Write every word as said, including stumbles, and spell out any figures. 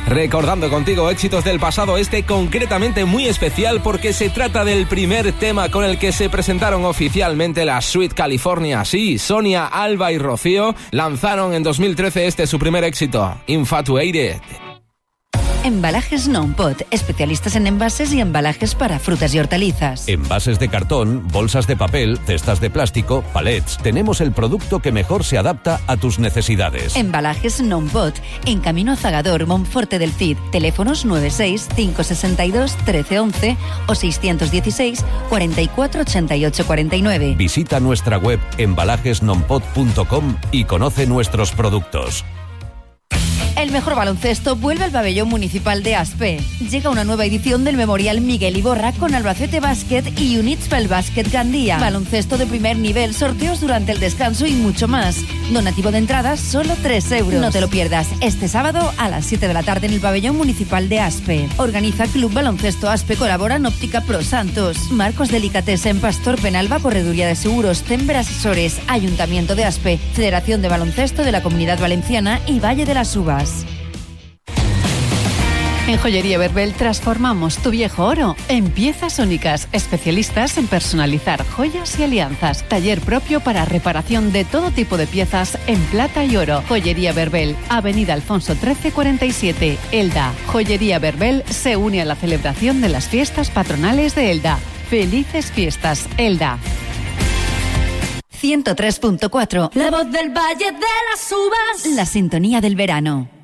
recordando contigo éxitos del pasado, este concretamente muy especial porque se trata del primer tema con el que se presentaron oficialmente las Sweet California. Sí, Sonia, Alba y Rocío lanzaron en dos mil trece este su primer éxito, Infatuated. Embalajes Non-Pot, especialistas en envases y embalajes para frutas y hortalizas. Envases de cartón, bolsas de papel, cestas de plástico, palets. Tenemos el producto que mejor se adapta a tus necesidades. Embalajes Non-Pot, en Camino a Zagador, Monforte del Cid. Teléfonos nueve seis cinco seis dos uno tres uno uno o seiscientos dieciséis cuarenta y cuatro ochenta y ocho cuarenta y nueve. Visita nuestra web embalajes non pot punto com y conoce nuestros productos. El mejor baloncesto vuelve al pabellón municipal de Aspe. Llega una nueva edición del Memorial Miguel Iborra con Albacete Basket y Unitspel Basket Gandía. Baloncesto de primer nivel, sorteos durante el descanso y mucho más. Donativo de entradas solo tres euros. No te lo pierdas este sábado a las siete de la tarde en el pabellón municipal de Aspe. Organiza Club Baloncesto Aspe, colaboran Óptica Pro Santos, Marcos Delicatessen, Pastor Penalba, Correduría de Seguros, Tember Asesores, Ayuntamiento de Aspe, Federación de Baloncesto de la Comunidad Valenciana y Valle de las Uvas. En Joyería Verbel transformamos tu viejo oro en piezas únicas, especialistas en personalizar joyas y alianzas. Taller propio para reparación de todo tipo de piezas en plata y oro. Joyería Verbel, Avenida Alfonso trece cuarenta y siete, Elda. Joyería Verbel se une a la celebración de las fiestas patronales de Elda. Felices fiestas, Elda. ciento tres punto cuatro. La voz del Valle de las Uvas. La sintonía del verano.